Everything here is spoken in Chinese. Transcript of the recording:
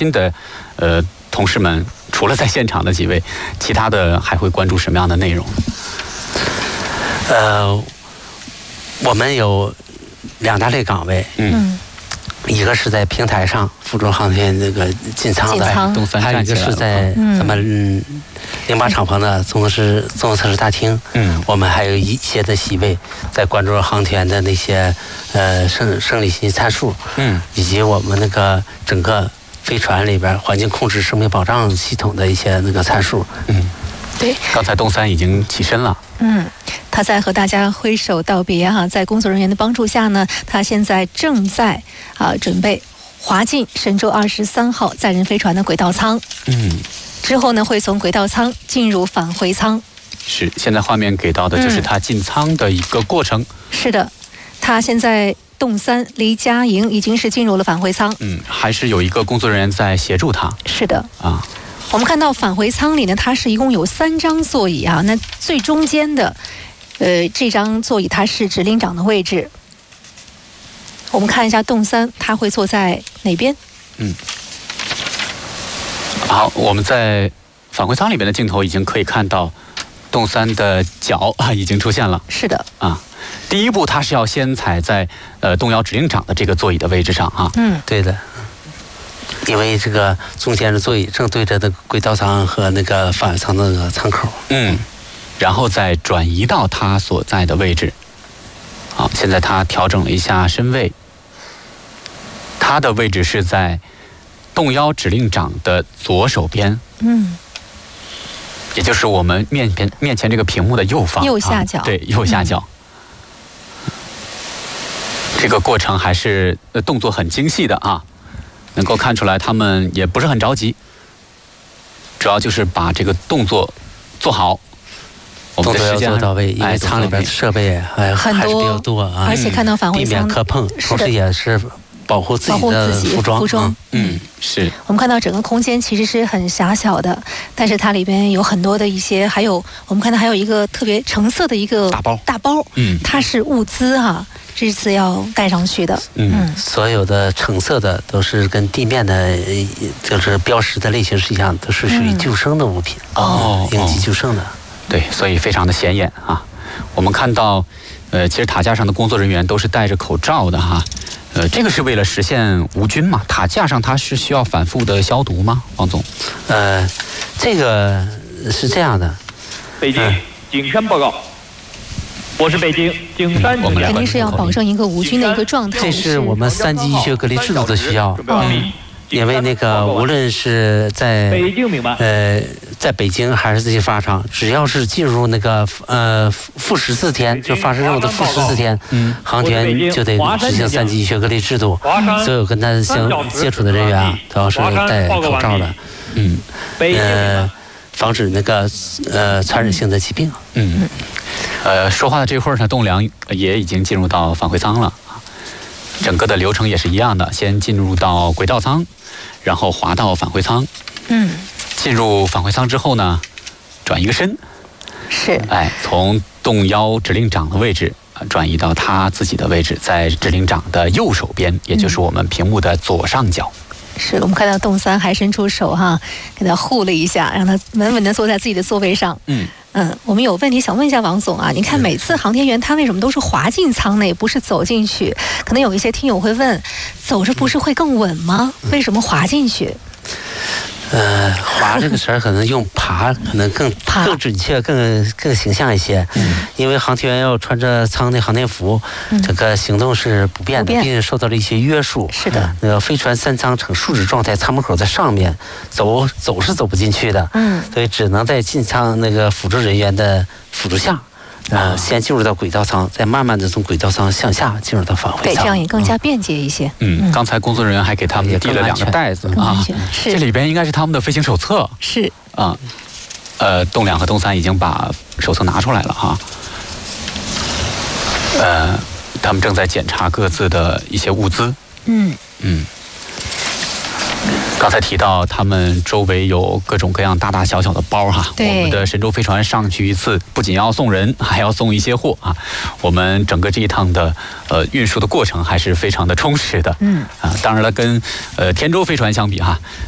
心的同事们，除了在现场的几位，其他的还会关注什么样的内容？ 我们有2大类岗位，一个是在平台上辅助航天那个进舱的，还有一个是在咱们08厂房的综合测试大厅。我们还有一些的席位在关注航天的那些生理信息参数，以及我们那个整个飞船里边环境控制、生命保障系统的一些那个参数。 对，刚才东三已经起身了。 他在和大家挥手道别哈，在工作人员的帮助下呢，他现在正在准备滑进神舟23号载人飞船的轨道舱。之后呢，会从轨道舱进入返回舱。 是，现在画面给到的就是他进舱的一个过程。 是的，他现在动3离佳莹已经是进入了返回舱。 还是有一个工作人员在协助他。 是的啊。我们看到返回舱里呢，它是一共有3张座椅啊。那最中间的，这张座椅它是指令长的位置。我们看一下动3，他会坐在哪边？ 好，我们在返回舱里边的镜头已经可以看到，动3的脚已经出现了。 是的啊，第一步他是要先踩在动摇指令长的这个座椅的位置上啊。 对的。因为这个中间的座椅正对着的轨道舱和那个返回舱的那个舱口。 然后再转移到他所在的位置。好，现在他调整了一下身位，他的位置是在动摇指令长的左手边。也就是我们面前这个屏幕的右方， 右下角。 对，右下角。这个过程还是动作很精细的啊。能够看出来，他们也不是很着急，主要就是把这个动作做好。我们的时间做到位，因为舱里边设备还是比较多啊， 而且看到返回舱避免磕碰，同时也是保护自己的服装。 是。 我们看到整个空间其实是很狭小的，但是它里边有很多的一些，还有我们看到还有一个特别橙色的一个大包，它是物资哈。这次要带上去的。 所有的橙色的都是跟地面的就是标识的类型是一样，都是属于救生的物品。应急救生的。 对，所以非常的显眼啊。我们看到，其实塔架上的工作人员都是戴着口罩的哈。这个是为了实现无菌嘛？塔架上它是需要反复的消毒吗？王总？ 这个是这样的。 北京景山报告。我是北京景山。 肯定是要保证一个无菌的一个状态。 这是我们3级医学隔离制度的需要。因为那个无论是在在北京还是这些发场，只要是进入那个负14天就发射任务的负14天，航天就得执行3级医学隔离制度。所有跟他相接触的人员啊，都要是戴口罩的。防止那个传染性的疾病。 说话的这会儿呢，栋梁也已经进入到返回舱了。整个的流程也是一样的，先进入到轨道舱，然后滑到返回舱。进入返回舱之后呢，转一个身。 是。 从动摇指令长的位置转移到他自己的位置，在指令长的右手边，也就是我们屏幕的左上角。 是我们看到动3还伸出手哈，给他护了一下，让他稳稳地坐在自己的座位上。我们有问题想问一下王总啊，你看每次航天员他为什么都是滑进舱内，不是走进去？可能有一些听友会问，走着不是会更稳吗？为什么滑进去？ 滑这个词儿可能用爬可能更准确、更形象一些。因为航天员要穿着舱内航天服，这个行动是不便的，并且受到了一些约束。 是的。 那个飞船3舱呈竖直状态，舱门口在上面，走是走不进去的。所以只能在进舱那个辅助人员的辅助下。先进入到轨道舱，再慢慢的从轨道舱向下进入到返回舱。 对，这样也更加便捷一些。 刚才工作人员还给他们递了2个袋子啊，这里边应该是他们的飞行手册。 是啊，栋梁和动3已经把手册拿出来了哈。他们正在检查各自的一些物资。刚才提到他们周围有各种各样大大小小的包哈，我们的神舟飞船上去一次，不仅要送人，还要送一些货啊。我们整个这一趟的运输的过程还是非常的充实的。当然了，跟天舟飞船相比哈，